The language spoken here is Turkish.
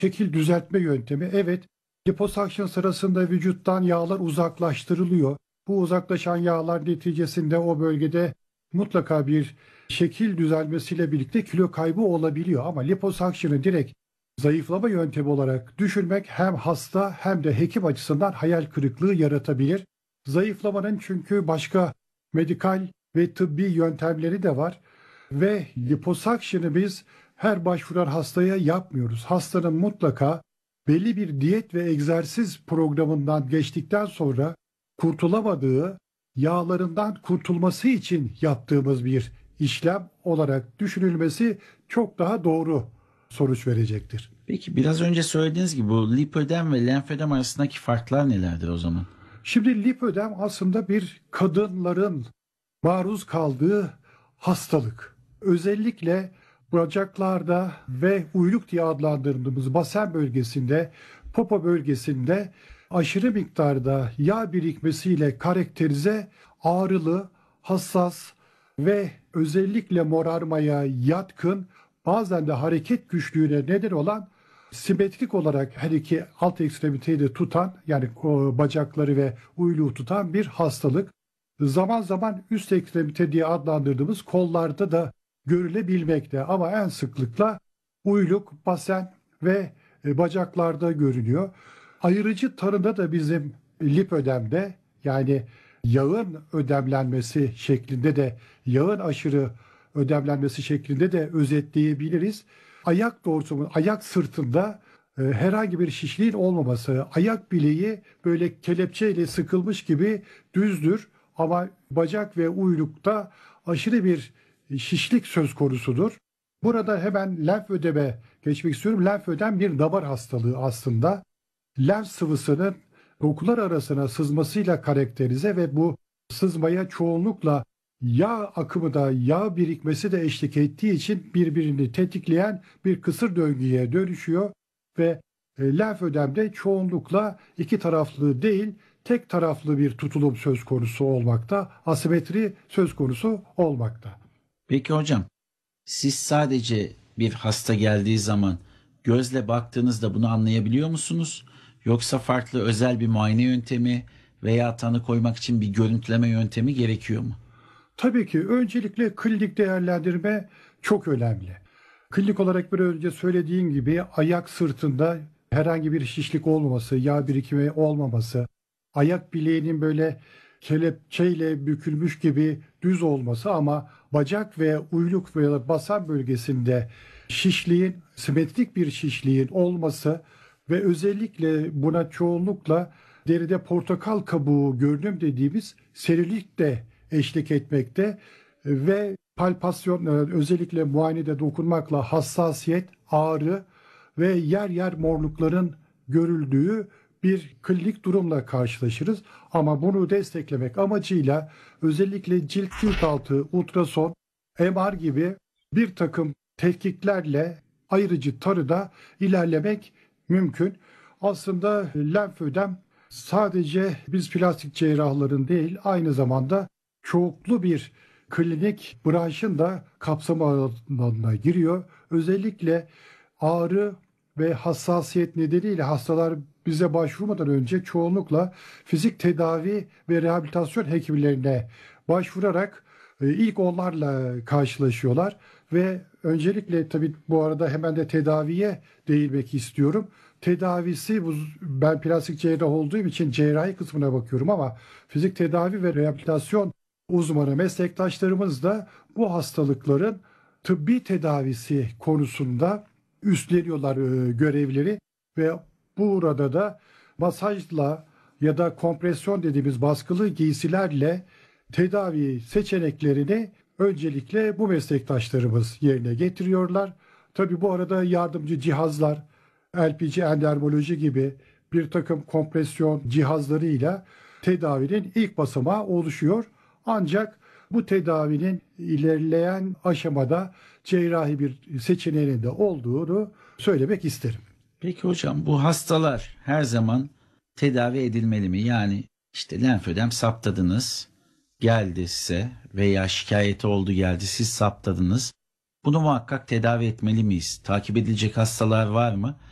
şekil düzeltme yöntemi. Evet, liposuction sırasında vücuttan yağlar uzaklaştırılıyor. Bu uzaklaşan yağlar neticesinde o bölgede mutlaka bir şekil düzelmesiyle birlikte kilo kaybı olabiliyor. Ama liposuction'ı direkt zayıflama yöntemi olarak düşünmek hem hasta hem de hekim açısından hayal kırıklığı yaratabilir. Zayıflamanın çünkü başka medikal ve tıbbi yöntemleri de var ve liposuction'ı biz her başvuran hastaya yapmıyoruz. Hastanın mutlaka belli bir diyet ve egzersiz programından geçtikten sonra kurtulamadığı yağlarından kurtulması için yaptığımız bir işlem olarak düşünülmesi çok daha doğru sonuç verecektir. Peki biraz önce söylediğiniz gibi bu lipödem ve lenfödem arasındaki farklar nelerdir o zaman? Şimdi lipödem aslında bir kadınların maruz kaldığı hastalık. Özellikle bacaklarda ve uyluk diye adlandırdığımız basen bölgesinde, popo bölgesinde aşırı miktarda yağ birikmesiyle karakterize ağrılı, hassas ve özellikle morarmaya yatkın, bazen de hareket güçlüğüne neden olan simetrik olarak her iki alt ekstremiteyi de tutan, yani bacakları ve uyluğu tutan bir hastalık. Zaman zaman üst ekstremite diye adlandırdığımız kollarda da görülebilmekte ama en sıklıkla uyluk, basen ve bacaklarda görünüyor. Ayırıcı tanıda da bizim lipödemde, yani yağın ödemlenmesi şeklinde de, yağın aşırı ödemlenmesi şeklinde de özetleyebiliriz. Ayak dorsumun, ayak sırtında herhangi bir şişliğin olmaması, ayak bileği böyle kelepçeyle sıkılmış gibi düzdür ama bacak ve uylukta aşırı bir şişlik söz konusudur. Burada hemen lenfödeme geçmek istiyorum. Lenfödem bir damar hastalığı aslında. Lenf sıvısının dokular arasına sızmasıyla karakterize ve bu sızmaya çoğunlukla yağ akımı da yağ birikmesi de eşlik ettiği için birbirini tetikleyen bir kısır döngüye dönüşüyor ve lenfödemde çoğunlukla iki taraflı değil tek taraflı bir tutulum söz konusu olmakta, asimetri söz konusu olmakta. Peki hocam, siz sadece bir hasta geldiği zaman gözle baktığınızda bunu anlayabiliyor musunuz? Yoksa farklı özel bir muayene yöntemi veya tanı koymak için bir görüntüleme yöntemi gerekiyor mu? Tabii ki öncelikle klinik değerlendirme çok önemli. Klinik olarak bir önce söylediğim gibi ayak sırtında herhangi bir şişlik olmaması, yağ birikimi olmaması, ayak bileğinin böyle kelepçeyle bükülmüş gibi düz olması ama bacak ve uyluk veya basen bölgesinde şişliğin, simetrik bir şişliğin olması ve özellikle buna çoğunlukla deride portakal kabuğu görünüm dediğimiz serilik de eşlik etmekte ve palpasyon, özellikle muayenede dokunmakla hassasiyet, ağrı ve yer yer morlukların görüldüğü bir klinik durumla karşılaşırız. Ama bunu desteklemek amacıyla özellikle cilt altı, ultrason, MR gibi bir takım tetkiklerle ayrıcı tarıda ilerlemek mümkün. Aslında lenfödem sadece biz plastik cerrahların değil, aynı zamanda çoklu bir klinik branşın da kapsam alanına giriyor. Özellikle ağrı ve hassasiyet nedeniyle hastalar bize başvurmadan önce çoğunlukla fizik tedavi ve rehabilitasyon hekimlerine başvurarak ilk onlarla karşılaşıyorlar ve öncelikle tabii bu arada hemen de tedaviye değinmek istiyorum. Tedavisi, ben plastik cerrah olduğum için cerrahi kısmına bakıyorum ama fizik tedavi ve rehabilitasyon uzmanı meslektaşlarımız da bu hastalıkların tıbbi tedavisi konusunda üstleniyorlar görevleri ve burada da masajla ya da kompresyon dediğimiz baskılı giysilerle tedavi seçeneklerini öncelikle bu meslektaşlarımız yerine getiriyorlar. Tabii bu arada yardımcı cihazlar, LPG endermoloji gibi bir takım kompresyon cihazlarıyla tedavinin ilk basamağı oluşuyor. Ancak bu tedavinin ilerleyen aşamada cerrahi bir seçeneğinin de olduğunu söylemek isterim. Peki hocam, bu hastalar her zaman tedavi edilmeli mi? Yani işte lenfödem saptadınız, geldi size veya şikayeti oldu geldi, siz saptadınız. Bunu muhakkak tedavi etmeli miyiz? Takip edilecek hastalar var mı?